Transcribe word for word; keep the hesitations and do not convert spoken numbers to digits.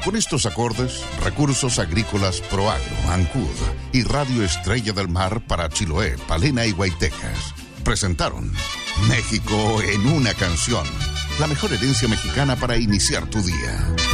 Con estos acordes, Recursos Agrícolas Proagro, Ancud y Radio Estrella del Mar para Chiloé, Palena y Guaytecas presentaron México en una canción, la mejor herencia mexicana para iniciar tu día.